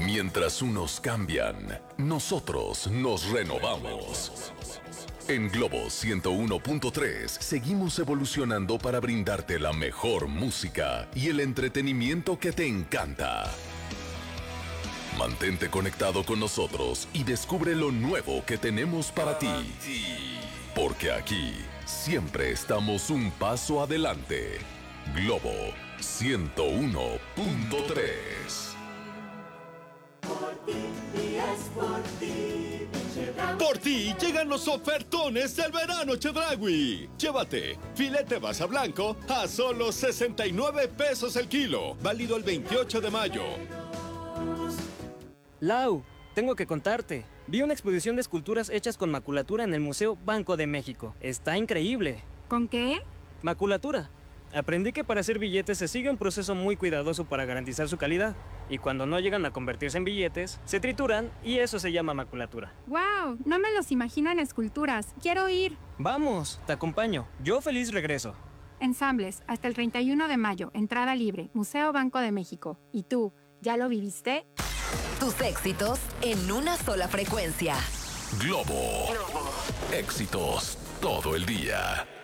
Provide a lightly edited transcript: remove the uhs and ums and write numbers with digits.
Mientras unos cambian, nosotros nos renovamos. En Globo 101.3 seguimos evolucionando para brindarte la mejor música y el entretenimiento que te encanta. Mantente conectado con nosotros y descubre lo nuevo que tenemos para ti. Porque aquí siempre estamos un paso adelante. Globo 101.3. Por ti llegan los ofertones del verano Chedraui. Llévate filete basa blanco a solo 69 pesos el kilo. Válido el 28 de mayo. Lau, tengo que contarte. Vi una exposición de esculturas hechas con maculatura en el Museo Banco de México. Está increíble. ¿Con qué? Maculatura. Aprendí que para hacer billetes se sigue un proceso muy cuidadoso para garantizar su calidad. Y cuando no llegan a convertirse en billetes, se trituran y eso se llama maculatura. ¡Wow! No me los imagino en esculturas. ¡Quiero ir! Vamos, te acompaño. Yo feliz regreso. Ensambles, hasta el 31 de mayo. Entrada libre. Museo Banco de México. ¿Y tú, ya lo viviste? Tus éxitos en una sola frecuencia. Globo. Éxitos todo el día.